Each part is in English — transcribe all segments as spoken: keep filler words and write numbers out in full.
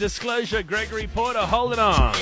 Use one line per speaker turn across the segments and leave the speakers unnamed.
Disclosure, Gregory Porter, hold it on.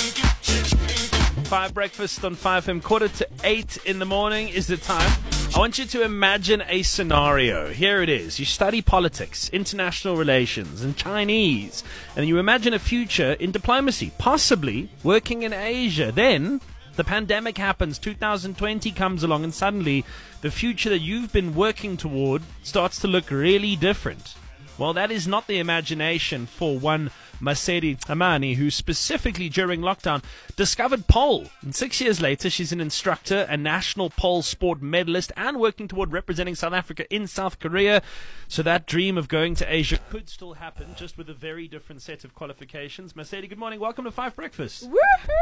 Five breakfast on five F M, quarter to eight in the morning is the time. I want you to imagine a scenario. Here it is. You study politics, international relations, and Chinese. And you imagine a future in diplomacy, possibly working in Asia. Then the pandemic happens, two thousand twenty comes along, and suddenly the future that you've been working toward starts to look really different. Well, that is not the imagination for one Masedi Amani, who specifically during lockdown discovered pole. And six years later, she's an instructor, a national pole sport medalist, and working toward representing South Africa in South Korea. So that dream of going to Asia could still happen, just with a very different set of qualifications. Masedi, good morning. Welcome to Five Breakfast.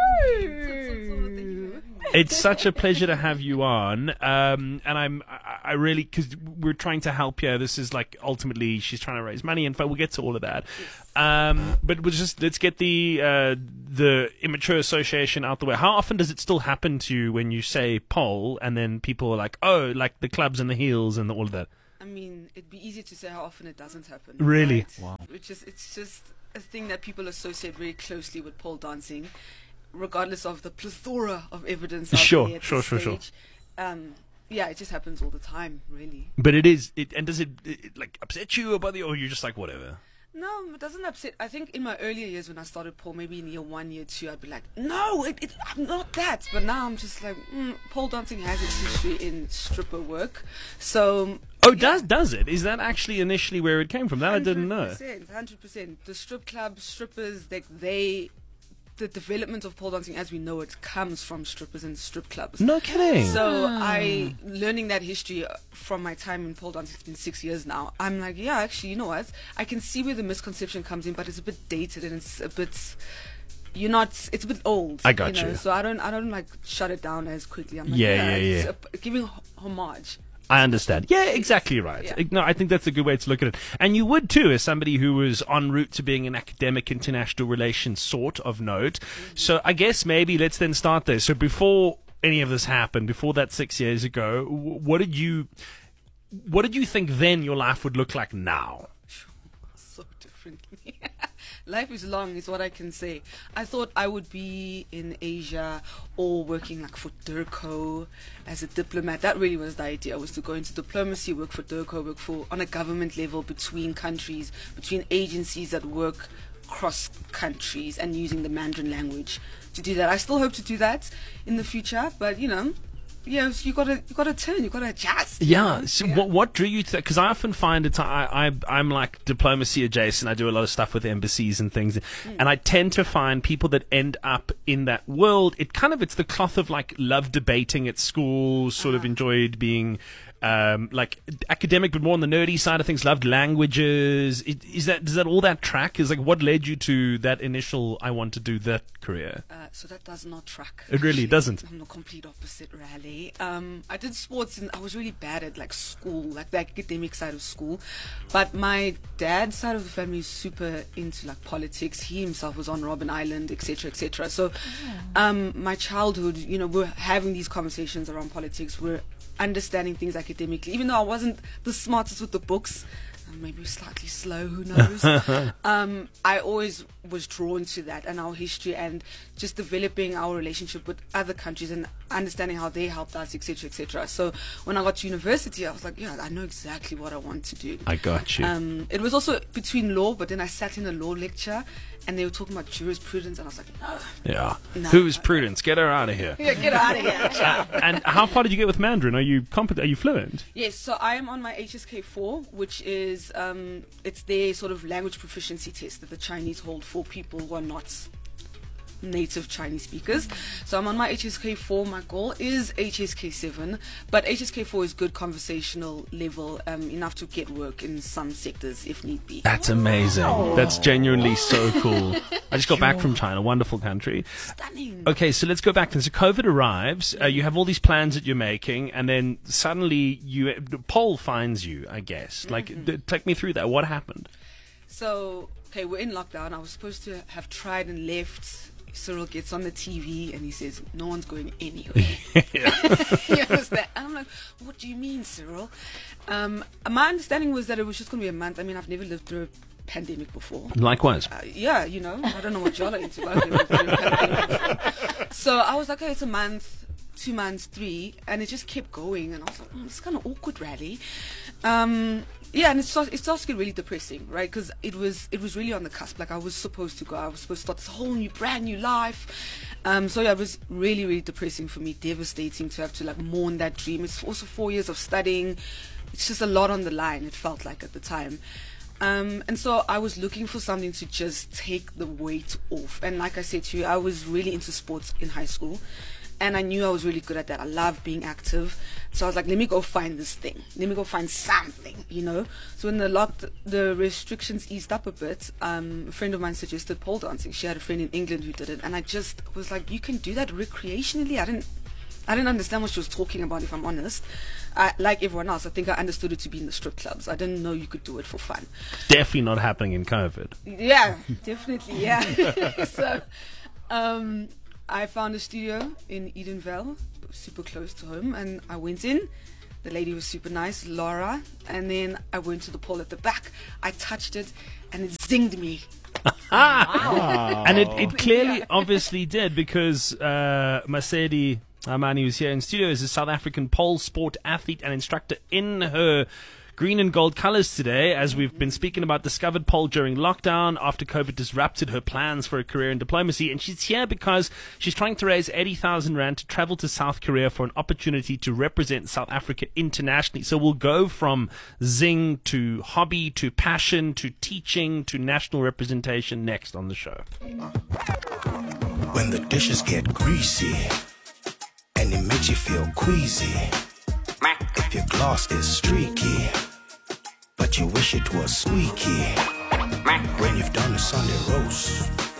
Woohoo!
It's such a pleasure to have you on. Um, and I'm, I, I really, because we're trying to help you. This is like, ultimately, she's trying to raise money. In fact, we'll get to all of that. Um, but we'll just, let's get the, uh, the immature association out the way. How often does it still happen to you when you say pole and then people are like, oh, like the clubs and the heels and all of that?
I mean, it'd be easy to say how often it doesn't happen.
Really?
Right?
Wow.
Which is, it's just a thing that people associate very closely with pole dancing, regardless of the plethora of evidence out
Sure,
there at
sure,
this
sure, sure.
stage. Um, yeah, it just happens all the time, really.
But it is, it, and does it, it like upset you or bother you, or you're just like, whatever?
No, it doesn't upset. I think in my earlier years when I started pole, maybe in year one, year two, I'd be like, no, it, it, I'm not that. But now I'm just like, mm, pole dancing has its history in stripper work. So...
Oh, does does it? Is that actually initially where it came from? That I didn't know.
one hundred percent, one hundred percent. The strip clubs, strippers, they, they, the development of pole dancing as we know it comes from strippers and strip clubs.
No kidding.
So I, learning that history from my time in pole dancing, it's been six years now, I'm like, yeah, actually, you know what? I can see where the misconception comes in, but it's a bit dated and it's a bit... You're not. It's a bit old.
I got
you. Know?
you.
So I don't. I don't like shut it down as quickly. I'm like,
Yeah,
yeah,
yeah,
it's
yeah.
A, giving homage.
I understand. Yeah, exactly right.
Yeah.
No, I think that's a good way to look at it. And you would too, as somebody who was en route to being an academic international relations sort of note. Mm-hmm. So I guess maybe let's then start there. So before any of this happened, before that six years ago, what did you, what did you think then your life would look like now?
So differently. Life is long, is what I can say. I thought I would be in Asia or working like for DIRCO as a diplomat. That really was the idea, was to go into diplomacy, work for DIRCO, work for on a government level between countries, between agencies that work cross countries and using the Mandarin language to do that. I still hope to do that in the future, but you know, yeah, so you gotta you gotta turn, you gotta adjust.
Yeah.
You know?
So
yeah.
what what drew you to that? Because I often find it. I, I I'm like diplomacy adjacent. I do a lot of stuff with embassies and things, mm. and I tend to find people that end up in that world. It kind of it's the cloth of like love debating at school. Sort uh-huh. of enjoyed being. Um, like academic, but more on the nerdy side of things. Loved languages. It, is that does that all that track? Is like what led you to that initial? I want to do that career.
Uh, so that does not track.
It really
actually.
doesn't.
I'm the complete opposite, really. Um, I did sports, and I was really bad at like school, like the academic side of school. But my dad's side of the family is super into like politics. He himself was on Robben Island, et cetera, et cetera. So, um, my childhood, you know, we're having these conversations around politics. We're understanding things academically, even though I wasn't the smartest with the books, uh, maybe slightly slow, who knows. um, I always was drawn to that and our history and just developing our relationship with other countries and understanding how they helped us, et cetera, et cetera. So when I got to university, I was like, yeah, I know exactly what I want to do.
I got you.
Um, it was also between law, but then I sat in a law lecture and they were talking about jurisprudence, and I was like, no.
Yeah.
No.
Who's Prudence? Get her out of here.
Yeah, get out of here.
And how far did you get with Mandarin? Are you competent? Are you fluent?
Yes, so I am on my H S K four, which is um, it's their sort of language proficiency test that the Chinese hold for people who are not native Chinese speakers. So I'm on my H S K four. My goal is H S K seven, but H S K four is good conversational level, um, enough to get work in some sectors if need be.
That's amazing. Wow. That's genuinely so cool. I just got back from China, wonderful country.
Stunning.
Okay, so let's go back then. So COVID arrives, uh, you have all these plans that you're making, and then suddenly you Pole finds you, I guess. Like,
Mm-hmm.
th- take me through that. What happened?
So, okay, we're in lockdown. I was supposed to have tried and left. Cyril gets on the T V and he says, no one's going anywhere. You understand? And I'm like, what do you mean, Cyril? Um, my understanding was that it was just going to be a month. I mean, I've never lived through a pandemic before.
Likewise.
Uh, yeah, you know, I don't know what y'all are into, but I've never been in a pandemic before. So I was like, okay, it's a month, two months, three, and it just kept going, and I was like, oh, it's kind of awkward, really. Um, yeah, and it starts, it starts to get really depressing, right? Because it was it was really on the cusp. Like, I was supposed to go, I was supposed to start this whole new, brand new life. Um, so yeah, it was really, really depressing for me, devastating to have to like mourn that dream. It's also four years of studying. It's just a lot on the line, it felt like at the time. Um, and so I was looking for something to just take the weight off. And like I said to you, I was really into sports in high school. And I knew I was really good at that. I love being active. So I was like, let me go find this thing. Let me go find something, you know. So when the locked, the restrictions eased up a bit, um, a friend of mine suggested pole dancing. She had a friend in England who did it. And I just was like, you can do that recreationally? I didn't I didn't understand what she was talking about, if I'm honest. I, like everyone else, I think I understood it to be in the strip clubs. I didn't know you could do it for fun.
Definitely not happening in COVID.
Yeah, definitely, yeah. So um, I found a studio in Edenvale, super close to home, and I went in. The lady was super nice, Laura, and then I went to the pole at the back. I touched it, and it zinged me.
Wow. And it, it clearly, obviously did, because uh, Masedi Amani, who's here in studio, is a South African pole sport athlete and instructor in her green and gold colors today, as we've been speaking about discovered pole during lockdown after COVID disrupted her plans for a career in diplomacy. And she's here because she's trying to raise eighty thousand rand to travel to South Korea for an opportunity to represent South Africa internationally. So we'll go from zing to hobby to passion to teaching to national representation next on the show.
When the dishes get greasy and it makes you feel queasy, if your gloss is streaky but you wish it was squeaky, when you've done a Sunday roast